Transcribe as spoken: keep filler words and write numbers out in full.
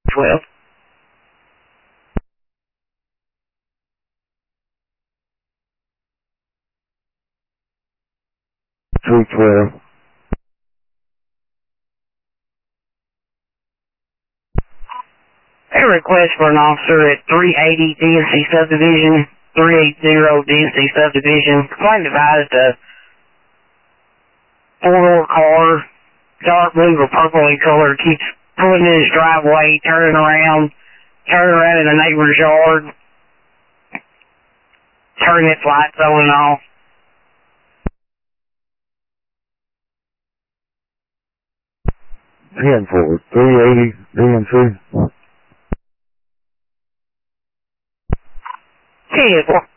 twelve. three twelve. A request for an officer at three eighty D and C subdivision, three eighty D and C subdivision. Complaint advised a four-door car, dark blue or purpley color, keeps pulling in his driveway, turning around, turning around in the neighbor's yard, turning its lights on and off. ten for three eighty D and C. ten four.